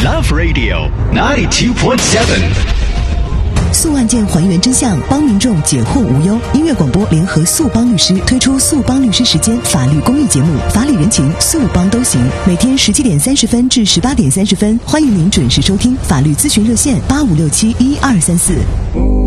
Love Radio 92.7。 诉案件还原真相，帮民众解惑无忧。音乐广播联合速帮律师推出速帮律师时间法律公益节目，法理人情，速帮都行。每天17点30分至18点30分，欢迎您准时收听。法律咨询热线85671234。